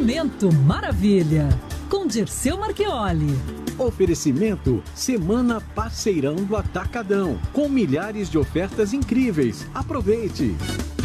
Momento Maravilha, com Dirceu Marchioli. Oferecimento Semana Parceirão do Atacadão, com milhares de ofertas incríveis. Aproveite!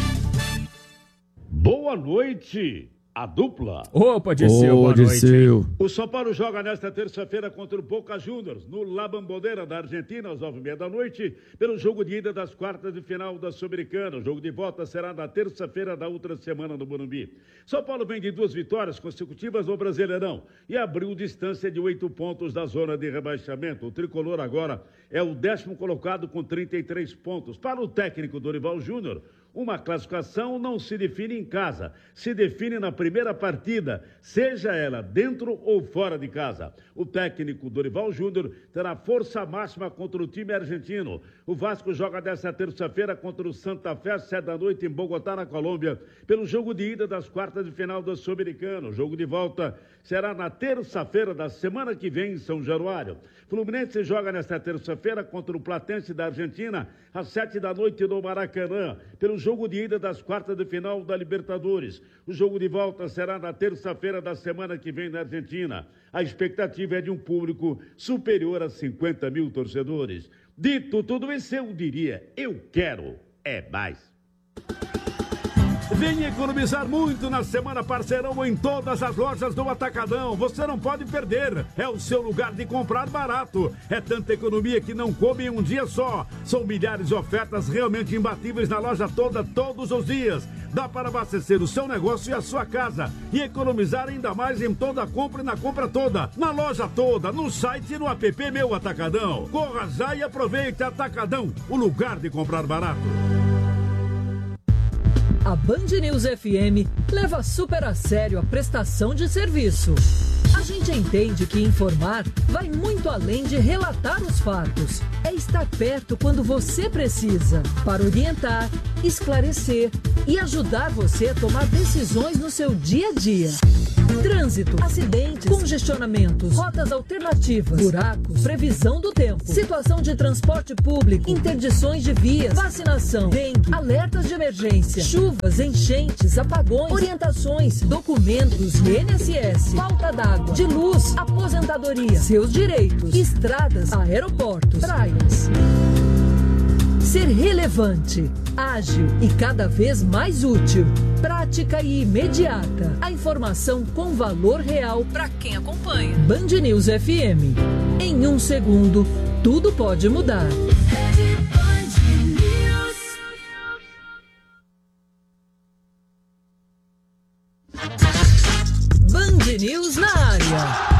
Boa noite, a dupla. Opa, Dirceu, boa noite. O São Paulo joga nesta terça-feira contra o Boca Juniors, no La Bombonera da Argentina, às 9h30 da noite, pelo jogo de ida das quartas de final da Sul-Americana. O jogo de volta será na terça-feira da outra semana no Morumbi. São Paulo vem de 2 vitórias consecutivas no Brasileirão e abriu distância de 8 pontos da zona de rebaixamento. O tricolor agora é o 10º colocado com 33 pontos. Para o técnico Dorival Júnior, uma classificação não se define em casa, se define na primeira partida, seja ela dentro ou fora de casa. O técnico Dorival Júnior terá força máxima contra o time argentino. O Vasco joga desta terça-feira contra o Santa Fé, 7 da noite, em Bogotá, na Colômbia, pelo jogo de ida das quartas de final da Sul-Americana. O jogo de volta será na terça-feira da semana que vem, em São Januário. Fluminense joga nesta terça-feira contra o Platense da Argentina, às 7 da noite no Maracanã, pelo jogo de ida das quartas de final da Libertadores. O jogo de volta será na terça-feira da semana que vem na Argentina. A expectativa é de um público superior a 50 mil torcedores. Dito tudo isso, eu diria, eu quero é mais. Venha economizar muito na Semana Parceirão em todas as lojas do Atacadão. Você não pode perder. É o seu lugar de comprar barato. É tanta economia que não come em um dia só. São milhares de ofertas realmente imbatíveis na loja toda, todos os dias. Dá para abastecer o seu negócio e a sua casa. E economizar ainda mais em toda a compra e na compra toda. Na loja toda, no site e no app Meu Atacadão. Corra já e aproveite. Atacadão, o lugar de comprar barato. A Band News FM leva super a sério a prestação de serviço. A gente entende que informar vai muito além de relatar os fatos. É estar perto quando você precisa, para orientar, esclarecer e ajudar você a tomar decisões no seu dia a dia. Trânsito, acidentes, congestionamentos, rotas alternativas, buracos, previsão do tempo, situação de transporte público, interdições de vias, vacinação, dengue, alertas de emergência, chuvas, enchentes, apagões, orientações, documentos, INSS, falta d'água, de luz, aposentadoria, seus direitos, estradas, aeroportos, praias. Ser relevante, ágil e cada vez mais útil. Prática e imediata. A informação com valor real para quem acompanha. Band News FM. Em 1 segundo, tudo pode mudar. Band News na área.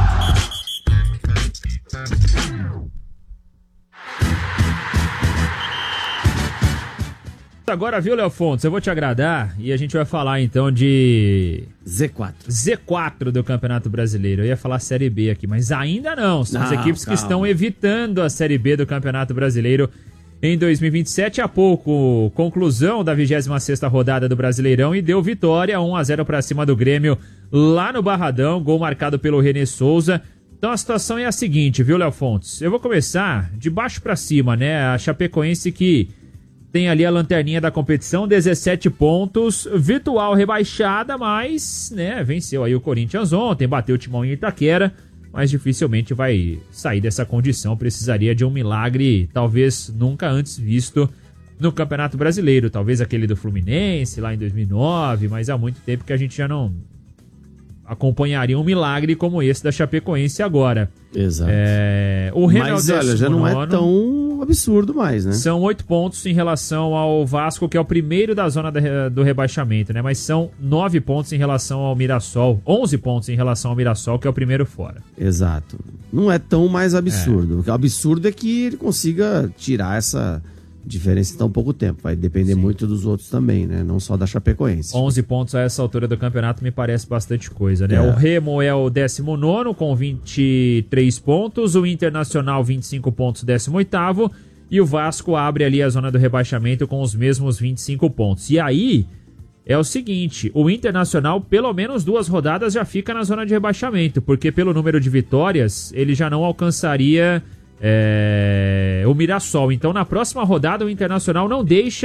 Agora, viu, Léo Fontes, eu vou te agradar e a gente vai falar então de Z4 do Campeonato Brasileiro. Eu ia falar Série B aqui, mas ainda não. São as equipes que estão evitando a Série B do Campeonato Brasileiro em 2027. Há pouco, conclusão da 26ª rodada do Brasileirão e deu vitória 1-0 para cima do Grêmio lá no Barradão, gol marcado pelo René Souza. Então a situação é a seguinte, viu, Léo Fontes? Eu vou começar de baixo para cima, né? A Chapecoense que tem ali a lanterninha da competição, 17 pontos, virtual rebaixada, mas, né, venceu aí o Corinthians ontem, bateu o Timão em Itaquera, mas dificilmente vai sair dessa condição, precisaria de um milagre, talvez nunca antes visto no Campeonato Brasileiro, talvez aquele do Fluminense lá em 2009, mas há muito tempo que a gente já não acompanharia um milagre como esse da Chapecoense agora. Exato. O Renan, mas olha, já não é tão absurdo mais, né? São 8 pontos em relação ao Vasco, que é o primeiro da zona do rebaixamento, né? Mas são 9 pontos em relação ao Mirassol, 11 pontos em relação ao Mirassol, que é o primeiro fora. Exato. Não é tão mais absurdo. O absurdo é que ele consiga tirar essa diferença em tão pouco tempo. Vai depender muito dos outros também, né? Não só da Chapecoense. 11 pontos a essa altura do campeonato me parece bastante coisa, né? O Remo é o 19º com 23 pontos, o Internacional 25 pontos, 18º, e o Vasco abre ali a zona do rebaixamento com os mesmos 25 pontos. E aí é o seguinte, o Internacional pelo menos 2 rodadas já fica na zona de rebaixamento, porque pelo número de vitórias ele já não alcançaria o Mirassol. Então na próxima rodada o Internacional não deixa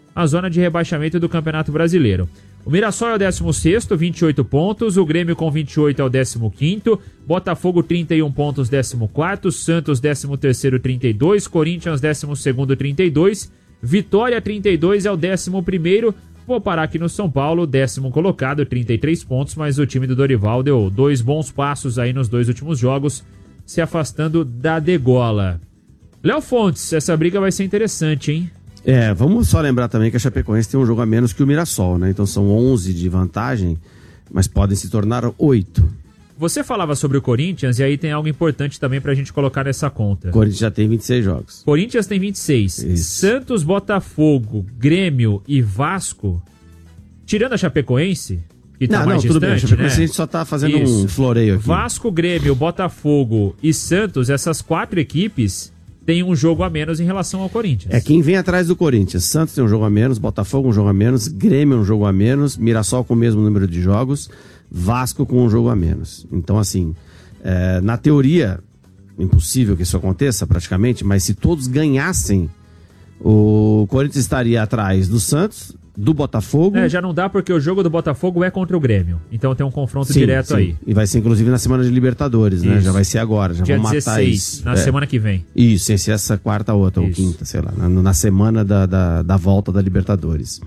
a zona de rebaixamento do Campeonato Brasileiro. O Mirassol é o 16º, 28 pontos, o Grêmio com 28 é o 15º, Botafogo 31 pontos, 14º, Santos 13º, 32, Corinthians 12º, 32, Vitória 32 é o 11º, vou parar aqui no São Paulo, 10º colocado, 33 pontos, mas o time do Dorival deu 2 bons passos aí nos 2 últimos jogos, se afastando da degola. Léo Fontes, essa briga vai ser interessante, hein? Vamos só lembrar também que a Chapecoense tem um jogo a menos que o Mirassol, né? Então são 11 de vantagem, mas podem se tornar 8. Você falava sobre o Corinthians e aí tem algo importante também pra gente colocar nessa conta. O Corinthians já tem 26 jogos. Corinthians tem 26. Isso. Santos, Botafogo, Grêmio e Vasco, tirando a Chapecoense, que tá mais distante, bem. A Chapecoense, né? A gente só tá fazendo um floreio aqui. Vasco, Grêmio, Botafogo e Santos, essas 4 equipes tem um jogo a menos em relação ao Corinthians. Quem vem atrás do Corinthians. Santos tem um jogo a menos, Botafogo um jogo a menos, Grêmio um jogo a menos, Mirassol com o mesmo número de jogos, Vasco com um jogo a menos. Então, assim, na teoria, impossível que isso aconteça praticamente, mas se todos ganhassem, o Corinthians estaria atrás do Santos, do Botafogo. Já não dá porque o jogo do Botafogo é contra o Grêmio. Então tem um confronto direto aí. E vai ser inclusive na semana de Libertadores, né? Já vai ser agora, já vão matar 16, isso. Na semana que vem. Isso, essa quarta outra, ou quinta, sei lá, na semana da volta da Libertadores.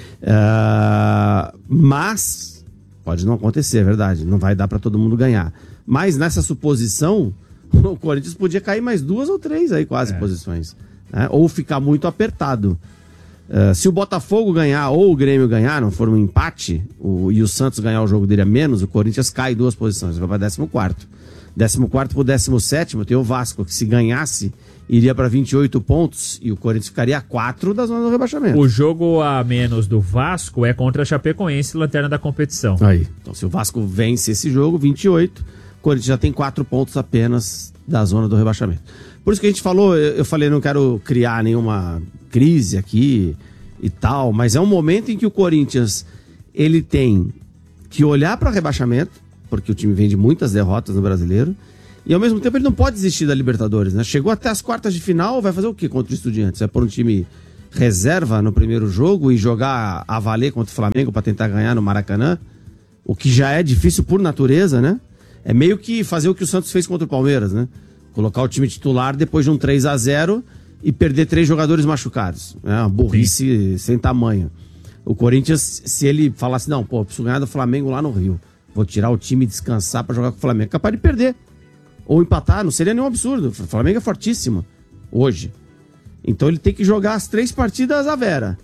Mas pode não acontecer, é verdade. Não vai dar pra todo mundo ganhar. Mas nessa suposição, o Corinthians podia cair mais 2 ou 3 aí, quase posições. Né? Ou ficar muito apertado. Se o Botafogo ganhar ou o Grêmio ganhar, não for um empate, e o Santos ganhar o jogo dele a menos, o Corinthians cai 2 posições, vai para 14º. 14º pro 17º tem o Vasco, que se ganhasse, iria para 28 pontos, e o Corinthians ficaria a 4 da zona do rebaixamento. O jogo a menos do Vasco é contra a Chapecoense, lanterna da competição. Aí. Então se o Vasco vence esse jogo, 28, o Corinthians já tem 4 pontos apenas da zona do rebaixamento. Por isso que a gente falou, eu falei, não quero criar nenhuma crise aqui e tal, mas é um momento em que o Corinthians, ele tem que olhar para o rebaixamento, porque o time vem de muitas derrotas no Brasileiro, e ao mesmo tempo ele não pode desistir da Libertadores, né? Chegou até as quartas de final, vai fazer o quê contra o Estudiantes? Vai pôr um time reserva no primeiro jogo e jogar a valer contra o Flamengo para tentar ganhar no Maracanã? O que já é difícil por natureza, né? É meio que fazer o que o Santos fez contra o Palmeiras, né? Colocar o time titular depois de um 3-0 e perder 3 jogadores machucados. É uma burrice sem tamanho. O Corinthians, se ele falasse, não, preciso ganhar do Flamengo lá no Rio, vou tirar o time e descansar pra jogar com o Flamengo, é capaz de perder. Ou empatar, não seria nenhum absurdo. O Flamengo é fortíssimo hoje. Então ele tem que jogar as 3 partidas à vera.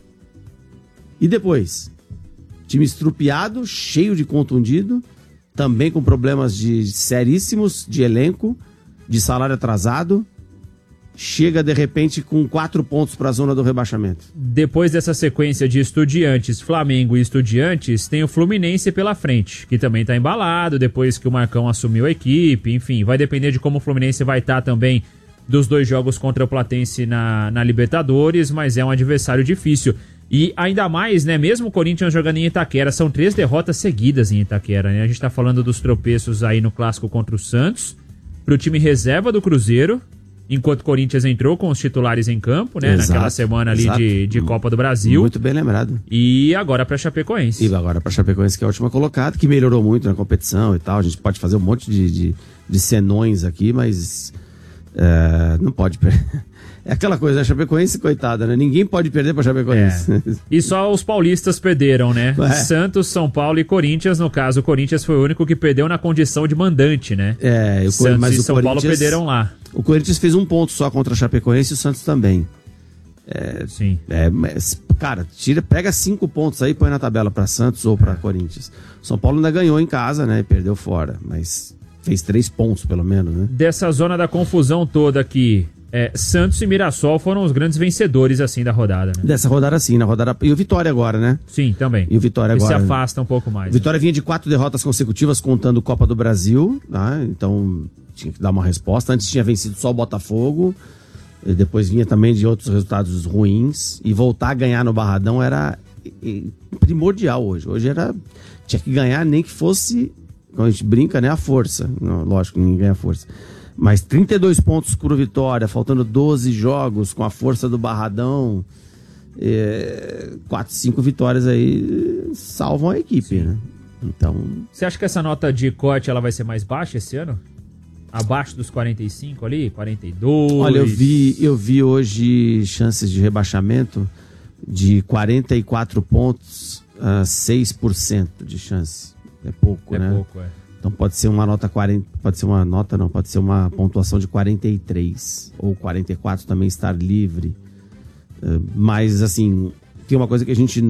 E depois? Time estrupiado, cheio de contundido, também com problemas seríssimos de elenco, de salário atrasado, chega de repente com 4 pontos para a zona do rebaixamento. Depois dessa sequência de Estudiantes, Flamengo e Estudiantes, tem o Fluminense pela frente, que também está embalado depois que o Marcão assumiu a equipe, enfim, vai depender de como o Fluminense vai estar também dos 2 jogos contra o Platense na Libertadores, mas é um adversário difícil. E ainda mais, né, mesmo o Corinthians jogando em Itaquera, são 3 derrotas seguidas em Itaquera, né? A gente tá falando dos tropeços aí no clássico contra o Santos, pro time reserva do Cruzeiro, enquanto o Corinthians entrou com os titulares em campo, né? Exato, naquela semana ali de Copa do Brasil. Muito bem lembrado. E agora pra Chapecoense. E agora pra Chapecoense, que é a última colocada, que melhorou muito na competição e tal. A gente pode fazer um monte de senões aqui, mas não pode perder. É aquela coisa, a Chapecoense, coitada, né? Ninguém pode perder pra Chapecoense. E só os paulistas perderam, né? Santos, São Paulo e Corinthians. No caso, o Corinthians foi o único que perdeu na condição de mandante, né? Santos mas e São Paulo perderam lá. O Corinthians fez 1 ponto só contra a Chapecoense e o Santos também. Sim. Mas, cara, pega 5 pontos aí e põe na tabela pra Santos ou pra Corinthians. São Paulo ainda ganhou em casa, né? E perdeu fora, mas fez 3 pontos pelo menos, né? Dessa zona da confusão toda aqui, Santos e Mirassol foram os grandes vencedores, assim, da rodada, né? Dessa rodada, sim. E o Vitória agora, né? Sim, também. E o Vitória agora. Se afasta um pouco mais. O Vitória vinha de 4 derrotas consecutivas, contando Copa do Brasil, né? Então tinha que dar uma resposta. Antes tinha vencido só o Botafogo, e depois vinha também de outros resultados ruins. E voltar a ganhar no Barradão era primordial hoje. Hoje tinha que ganhar, nem que fosse, quando a gente brinca, né? A força. Não, lógico, ninguém ganha a força. Mas 32 pontos pro Vitória, faltando 12 jogos, com a força do Barradão. 4, 5 vitórias aí salvam a equipe, né? Então... Você acha que essa nota de corte ela vai ser mais baixa esse ano? Abaixo dos 45 ali? 42? Olha, eu vi hoje chances de rebaixamento de 44 pontos a 6% de chance. É pouco, né? É pouco, Então pode ser uma nota 40, pode ser uma pontuação de 43 ou 44 também estar livre. Mas assim, tem uma coisa que a gente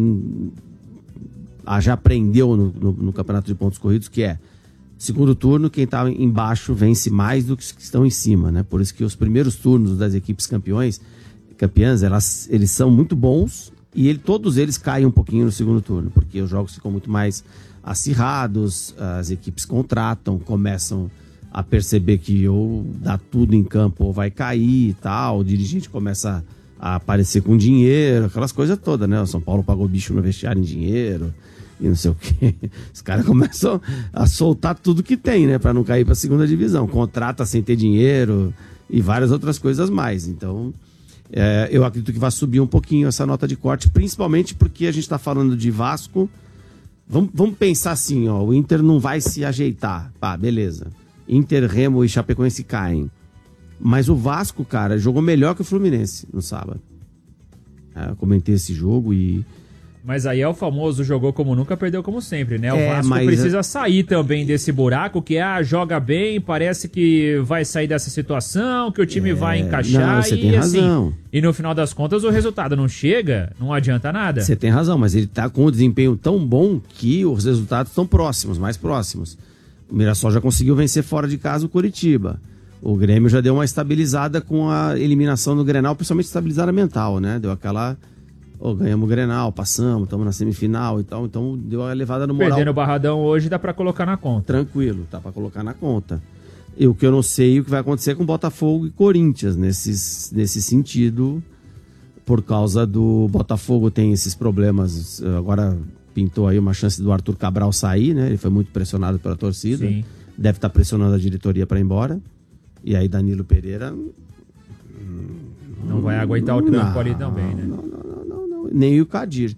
já aprendeu no campeonato de pontos corridos, que é segundo turno, quem está embaixo vence mais do que os que estão em cima, né? Por isso que os primeiros turnos das equipes campeãs, eles são muito bons e todos eles caem um pouquinho no segundo turno, porque os jogos ficam muito mais acirrados, as equipes contratam, começam a perceber que ou dá tudo em campo ou vai cair e tal, o dirigente começa a aparecer com dinheiro, aquelas coisas todas, né? O São Paulo pagou bicho no vestiário em dinheiro e não sei o quê. Os caras começam a soltar tudo que tem, né? Pra não cair pra segunda divisão. Contrata sem ter dinheiro e várias outras coisas mais. Então, eu acredito que vai subir um pouquinho essa nota de corte, principalmente porque a gente tá falando de Vasco. Vamos pensar assim, ó, o Inter não vai se ajeitar. Pá, beleza. Inter, Remo e Chapecoense caem. Mas o Vasco, cara, jogou melhor que o Fluminense no sábado. Eu comentei esse jogo e... Mas aí é o famoso jogou como nunca, perdeu como sempre, né? O Vasco precisa sair também desse buraco que joga bem, parece que vai sair dessa situação, que o time vai encaixar. Não, você tem razão. E no final das contas o resultado não chega, não adianta nada. Você tem razão, mas ele tá com um desempenho tão bom que os resultados estão próximos, mais próximos. O Mirassol já conseguiu vencer fora de casa o Coritiba. O Grêmio já deu uma estabilizada com a eliminação no Grenal, principalmente estabilizada mental, né? Deu aquela... ganhamos o Grenal, passamos, estamos na semifinal e tal, então deu uma elevada no moral. Perdendo o Barradão hoje dá pra colocar na conta. Tranquilo, dá pra colocar na conta. E o que eu não sei o que vai acontecer com Botafogo e Corinthians nesse sentido, por causa do Botafogo tem esses problemas. Agora pintou aí uma chance do Arthur Cabral sair, né? Ele foi muito pressionado pela torcida. Sim. Deve estar pressionando a diretoria para ir embora. E aí Danilo Pereira... Não vai aguentar o trampo ali também, né? Não. Nem o Kadir.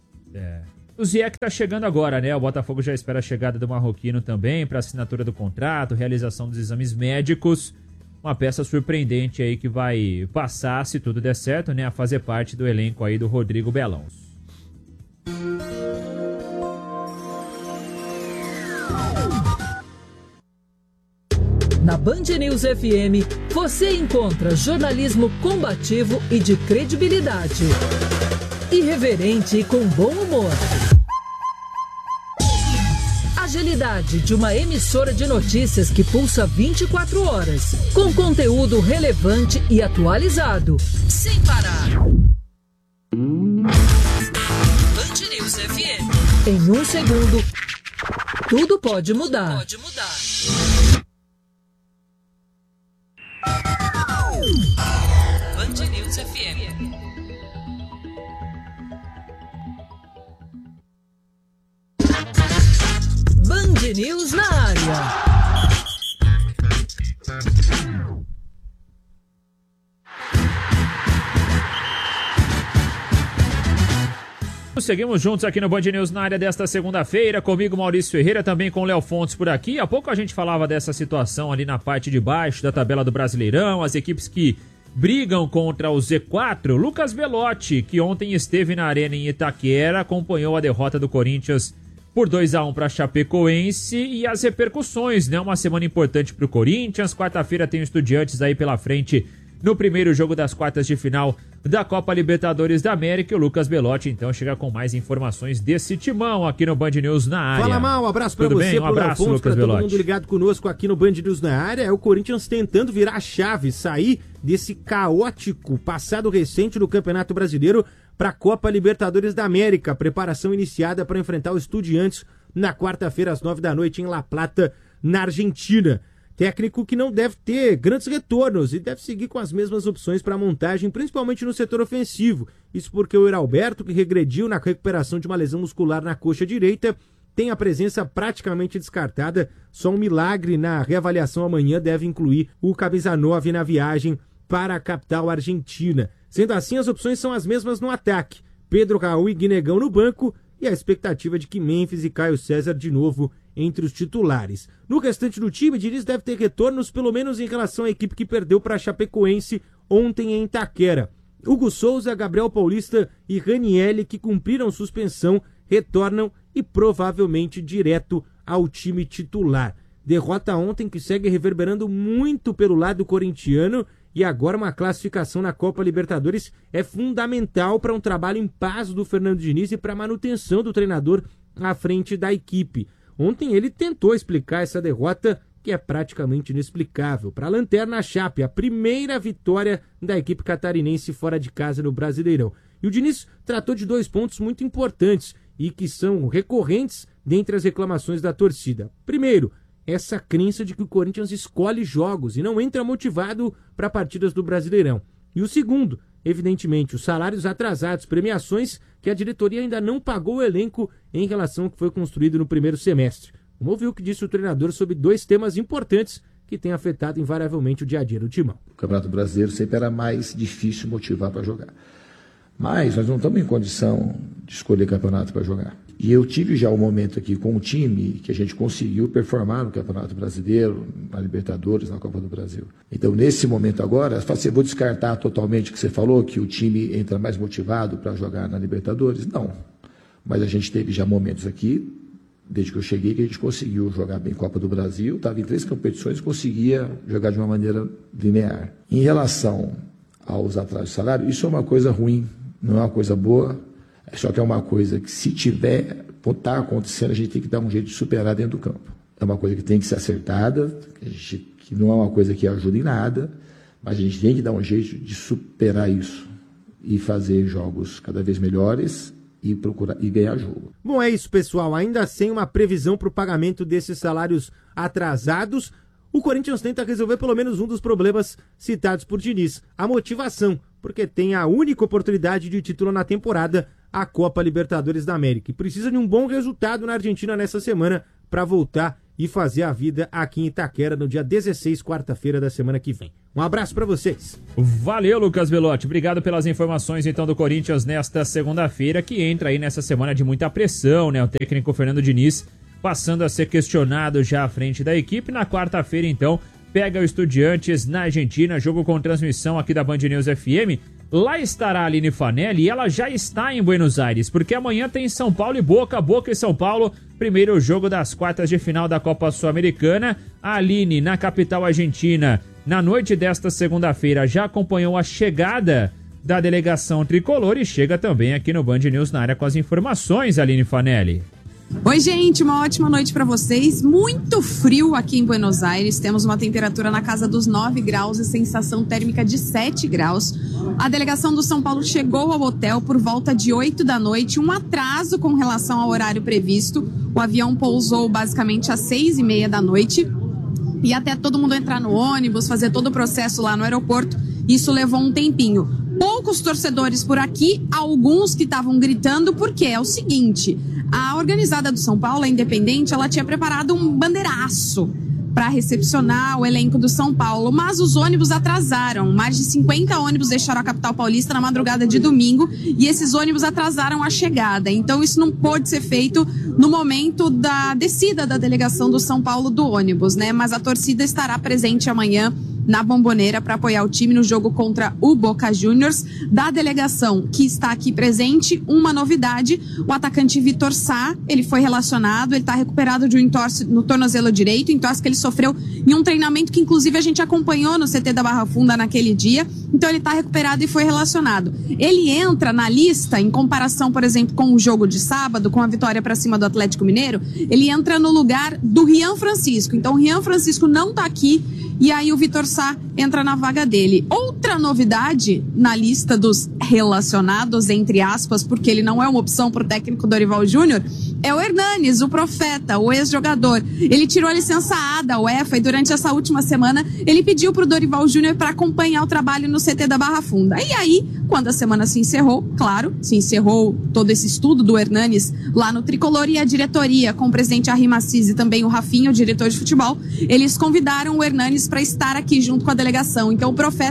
O Ziyech tá chegando agora, né? O Botafogo já espera a chegada do marroquino também para assinatura do contrato, realização dos exames médicos. Uma peça surpreendente aí que vai passar, se tudo der certo, né? A fazer parte do elenco aí do Rodrigo Belões. Na Band News FM, você encontra jornalismo combativo e de credibilidade. Irreverente e com bom humor. Agilidade de uma emissora de notícias que pulsa 24 horas, com conteúdo relevante e atualizado, sem parar. Band News FM. Em um segundo, tudo pode mudar. Band News FM. Band News na área. Seguimos juntos aqui no Band News na área desta segunda-feira, comigo Maurício Ferreira, também com o Léo Fontes por aqui. Há pouco a gente falava dessa situação ali na parte de baixo da tabela do Brasileirão, as equipes que brigam contra o Z4. Lucas Belotti, que ontem esteve na Arena em Itaquera, acompanhou a derrota do Corinthians por 2-1 para Chapecoense e as repercussões, né? Uma semana importante para o Corinthians, quarta-feira tem o Estudiantes aí pela frente no primeiro jogo das quartas de final da Copa Libertadores da América. O Lucas Belotti, então, chega com mais informações desse timão aqui no Band News na área. Fala, Mal, um abraço pra você, bem? Um abraço, Afonso, Lucas pra todo Belotti. mundo ligado conosco aqui no Band News na área. É o Corinthians tentando virar a chave, sair desse caótico passado recente do Campeonato Brasileiro para a Copa Libertadores da América. Preparação iniciada para enfrentar o Estudiantes na quarta-feira às 9 da noite em La Plata, na Argentina. Técnico que não deve ter grandes retornos e deve seguir com as mesmas opções para a montagem, principalmente no setor ofensivo. Isso porque o Heralberto, que regrediu na recuperação de uma lesão muscular na coxa direita, tem a presença praticamente descartada. Só um milagre na reavaliação amanhã deve incluir o camisa 9 na viagem para a capital argentina. Sendo assim, as opções são as mesmas no ataque. Pedro Raul e Guinegão no banco e a expectativa de que Memphis e Caio César de novo entre os titulares. No restante do time, Diniz deve ter retornos, pelo menos em relação à equipe que perdeu para a Chapecoense ontem em Itaquera. Hugo Souza, Gabriel Paulista e Ranielli, que cumpriram suspensão, retornam e provavelmente direto ao time titular. Derrota ontem que segue reverberando muito pelo lado corintiano e agora uma classificação na Copa Libertadores é fundamental para um trabalho em paz do Fernando Diniz e para a manutenção do treinador à frente da equipe. Ontem ele tentou explicar essa derrota que é praticamente inexplicável. Para a Lanterna Chape, a primeira vitória da equipe catarinense fora de casa no Brasileirão. E o Diniz tratou de 2 pontos muito importantes e que são recorrentes dentre as reclamações da torcida. Primeiro, essa crença de que o Corinthians escolhe jogos e não entra motivado para partidas do Brasileirão. E o segundo, evidentemente, os salários atrasados, premiações que a diretoria ainda não pagou o elenco em relação ao que foi construído no primeiro semestre. Vamos ouvir o que disse o treinador sobre 2 temas importantes que têm afetado invariavelmente o dia a dia do Timão. O Campeonato Brasileiro sempre era mais difícil motivar para jogar. Mas nós não estamos em condição de escolher campeonato para jogar. E eu tive já um momento aqui com um time que a gente conseguiu performar no Campeonato Brasileiro, na Libertadores, na Copa do Brasil. Então, nesse momento agora, eu vou descartar totalmente o que você falou, que o time entra mais motivado para jogar na Libertadores? Não. Mas a gente teve já momentos aqui, desde que eu cheguei, que a gente conseguiu jogar bem Copa do Brasil, estava em 3 competições e conseguia jogar de uma maneira linear. Em relação aos atrasos de salário, isso é uma coisa ruim, não é uma coisa boa. Só que é uma coisa que, se está acontecendo, a gente tem que dar um jeito de superar dentro do campo. É uma coisa que tem que ser acertada, que não é uma coisa que ajuda em nada, mas a gente tem que dar um jeito de superar isso e fazer jogos cada vez melhores e procurar e ganhar jogo. Bom, é isso, pessoal. Ainda sem uma previsão para o pagamento desses salários atrasados, o Corinthians tenta resolver pelo menos um dos problemas citados por Diniz, a motivação, porque tem a única oportunidade de título na temporada, a Copa Libertadores da América. E precisa de um bom resultado na Argentina nessa semana para voltar e fazer a vida aqui em Itaquera no dia 16, quarta-feira da semana que vem. Um abraço para vocês. Valeu, Lucas Belotti. Obrigado pelas informações então do Corinthians nesta segunda-feira, que entra aí nessa semana de muita pressão, né? O técnico Fernando Diniz passando a ser questionado já à frente da equipe. Na quarta-feira, então, pega o Estudiantes na Argentina, jogo com transmissão aqui da Band News FM. Lá estará a Aline Fanelli e ela já está em Buenos Aires, porque amanhã tem São Paulo e Boca e São Paulo, primeiro jogo das quartas de final da Copa Sul-Americana. A Aline, na capital argentina, na noite desta segunda-feira, já acompanhou a chegada da delegação tricolor e chega também aqui no Band News na área com as informações, Aline Fanelli. Oi, gente, uma ótima noite para vocês. Muito frio aqui em Buenos Aires. Temos uma temperatura na casa dos 9 graus e sensação térmica de 7 graus. A delegação do São Paulo chegou ao hotel por volta de 8 da noite, um atraso com relação ao horário previsto. O avião pousou basicamente às 6:30 da noite. E até todo mundo entrar no ônibus, fazer todo o processo lá no aeroporto, isso levou um tempinho. Poucos torcedores por aqui, alguns que estavam gritando, porque é o seguinte: a organizada do São Paulo, a Independente, ela tinha preparado um bandeiraço para recepcionar o elenco do São Paulo, mas os ônibus atrasaram. Mais de 50 ônibus deixaram a capital paulista na madrugada de domingo e esses ônibus atrasaram a chegada. Então isso não pôde ser feito no momento da descida da delegação do São Paulo do ônibus, né? Mas a torcida estará presente amanhã na Bombonera para apoiar o time no jogo contra o Boca Juniors. Da delegação que está aqui presente, uma novidade: o atacante Vitor Sá, ele foi relacionado, ele está recuperado de um entorse no tornozelo direito, entorse que ele sofreu em um treinamento que inclusive a gente acompanhou no CT da Barra Funda naquele dia. Então ele está recuperado e foi relacionado. Ele entra na lista, em comparação, por exemplo, com o jogo de sábado, com a vitória para cima do Atlético Mineiro, ele entra no lugar do Rian Francisco. Então o Rian Francisco não está aqui e aí o Vitor Sá entra na vaga dele. Outra novidade na lista dos relacionados, entre aspas, porque ele não é uma opção para o técnico Dorival Júnior, é o Hernanes, o profeta, o ex-jogador. Ele tirou a licença A da UEFA e durante essa última semana ele pediu para o Dorival Júnior para acompanhar o trabalho no CT da Barra Funda. E aí, quando a semana se encerrou, claro, se encerrou todo esse estudo do Hernanes lá no Tricolor, e a diretoria, com o presidente Arrim Assis e também o Rafinha, o diretor de futebol, eles convidaram o Hernanes para estar aqui junto com a delegação. Então o profeta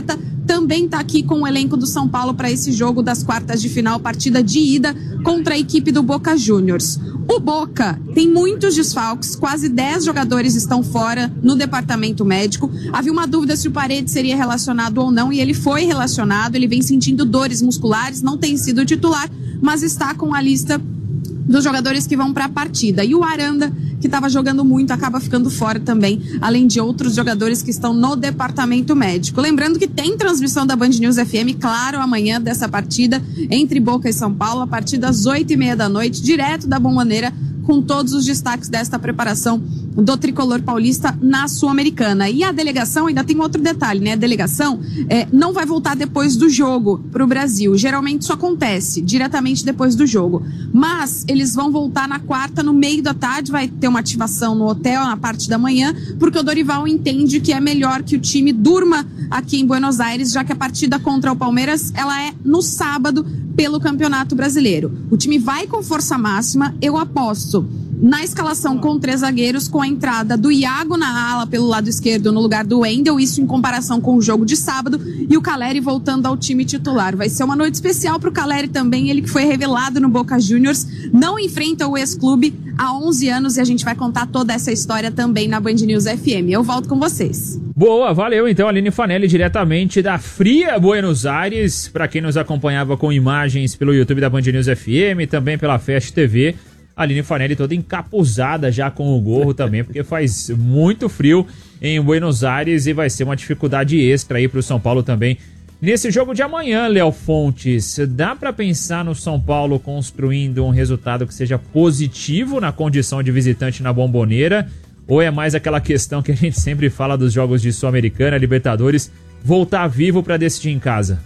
também está aqui com o elenco do São Paulo para esse jogo das quartas de final, partida de ida contra a equipe do Boca Juniors. O Boca tem muitos desfalques, quase 10 jogadores estão fora no departamento médico. Havia uma dúvida se o Paredes seria relacionado ou não, e ele foi relacionado. Ele vem sentindo dores musculares, não tem sido titular, mas está com a lista dos jogadores que vão para a partida. E o Aranda, que estava jogando muito, acaba ficando fora também, além de outros jogadores que estão no departamento médico. Lembrando que tem transmissão da Band News FM, claro, amanhã dessa partida entre Boca e São Paulo, a partir das 8h30 da noite, direto da Bombonera, com todos os destaques desta preparação do tricolor paulista na Sul-Americana. E a delegação, ainda tem outro detalhe, né? A delegação não vai voltar depois do jogo para o Brasil. Geralmente isso acontece diretamente depois do jogo. Mas eles vão voltar na quarta, no meio da tarde, vai ter uma ativação no hotel na parte da manhã, porque o Dorival entende que é melhor que o time durma aqui em Buenos Aires, já que a partida contra o Palmeiras, ela é no sábado pelo Campeonato Brasileiro. O time vai com força máxima, eu aposto na escalação com 3 zagueiros, com a entrada do Iago na ala pelo lado esquerdo no lugar do Wendel, isso em comparação com o jogo de sábado, e o Caleri voltando ao time titular. Vai ser uma noite especial para o Caleri também, ele que foi revelado no Boca Juniors, não enfrenta o ex-clube há 11 anos, e a gente vai contar toda essa história também na Band News FM. Eu volto com vocês. Boa, valeu então, Aline Fanelli, diretamente da fria Buenos Aires, para quem nos acompanhava com imagens pelo YouTube da Band News FM, também pela Fast TV. Aline Fanelli toda encapuzada já com o gorro também, porque faz muito frio em Buenos Aires e vai ser uma dificuldade extra aí pro São Paulo também. Nesse jogo de amanhã, Léo Fontes, dá para pensar no São Paulo construindo um resultado que seja positivo na condição de visitante na Bombonera? Ou é mais aquela questão que a gente sempre fala dos jogos de Sul-Americana, Libertadores, voltar vivo para decidir em casa?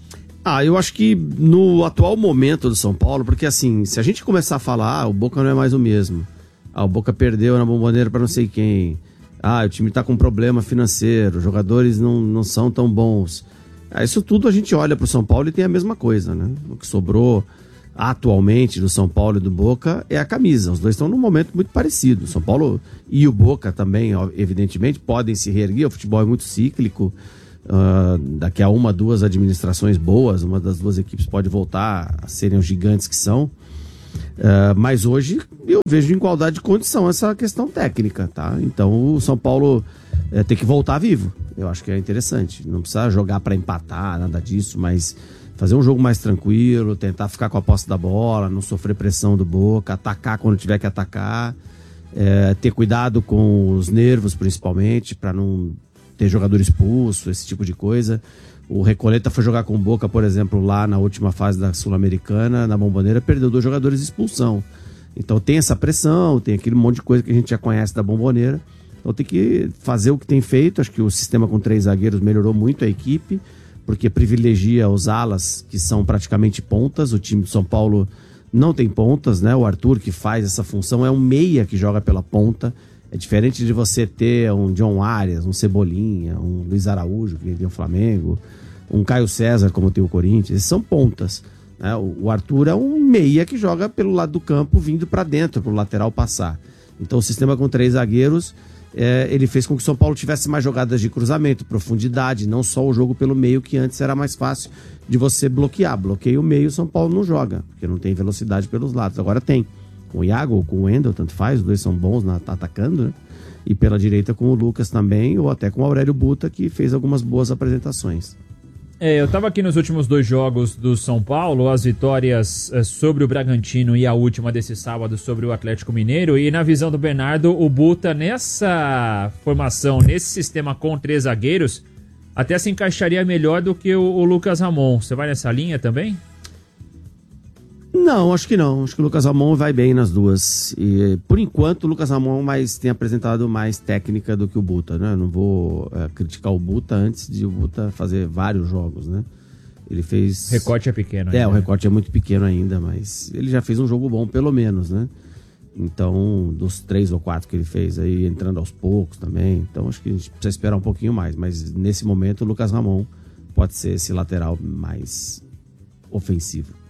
Eu acho que no atual momento do São Paulo, porque assim, se a gente começar a falar, o Boca não é mais o mesmo. O Boca perdeu na Bombonera para não sei quem. O time tá com problema financeiro, os jogadores não são tão bons. Isso tudo a gente olha pro São Paulo e tem a mesma coisa, né? O que sobrou atualmente do São Paulo e do Boca é a camisa. Os dois estão num momento muito parecido. O São Paulo e o Boca também, evidentemente, podem se reerguer. O futebol é muito cíclico. Daqui a 1, 2 administrações boas, uma das duas equipes pode voltar a serem os gigantes que são, mas hoje eu vejo em igualdade de condição essa questão técnica, tá? Então o São Paulo tem que voltar vivo, eu acho que é interessante, não precisa jogar para empatar, nada disso, mas fazer um jogo mais tranquilo, tentar ficar com a posse da bola, não sofrer pressão do Boca, atacar quando tiver que atacar, ter cuidado com os nervos principalmente, para não ter jogador expulso, esse tipo de coisa. O Recoleta foi jogar com o Boca, por exemplo, lá na última fase da Sul-Americana, na Bombonera, perdeu 2 jogadores de expulsão. Então tem essa pressão, tem aquele monte de coisa que a gente já conhece da Bombonera. Então tem que fazer o que tem feito. Acho que o sistema com 3 zagueiros melhorou muito a equipe, porque privilegia os alas, que são praticamente pontas. O time de São Paulo não tem pontas, né? O Arthur, que faz essa função, é um meia que joga pela ponta. É diferente de você ter um John Arias, um Cebolinha, um Luiz Araújo, que tem o Flamengo, um Caio César, como tem o Corinthians. Esses são pontas, né? O Arthur é um meia que joga pelo lado do campo, vindo para dentro, para o lateral passar. Então o sistema com 3 zagueiros, ele fez com que o São Paulo tivesse mais jogadas de cruzamento, profundidade, não só o jogo pelo meio, que antes era mais fácil de você bloquear. Bloqueia o meio, o São Paulo não joga, porque não tem velocidade pelos lados. Agora tem. Com o Iago ou com o Wendel, tanto faz, os dois são bons, tá atacando, né? E pela direita com o Lucas também, ou até com o Aurélio Buta, que fez algumas boas apresentações. Eu tava aqui nos últimos 2 jogos do São Paulo, as vitórias sobre o Bragantino e a última desse sábado sobre o Atlético Mineiro, e na visão do Bernardo, o Buta nessa formação, nesse sistema com 3 zagueiros, até se encaixaria melhor do que o Lucas Ramon. Você vai nessa linha também? Não, acho que não. Acho que o Lucas Ramon vai bem nas duas. E, por enquanto, o Lucas Ramon tem apresentado mais técnica do que o Buta, né? Não vou criticar o Buta antes de o Buta fazer vários jogos, né? Ele fez... O recorte é pequeno ainda. O recorte é muito pequeno ainda, mas ele já fez um jogo bom, pelo menos, né? Então, dos 3 ou 4 que ele fez aí, entrando aos poucos também. Então, acho que a gente precisa esperar um pouquinho mais. Mas, nesse momento, o Lucas Ramon pode ser esse lateral mais ofensivo.